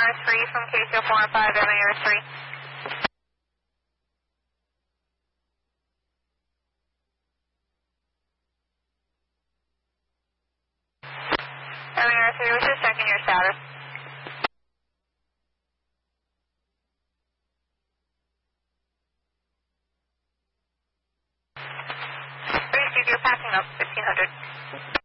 MER3 from KC415, MER3. MER3, we're just checking your status. Please, you're passing up 1500.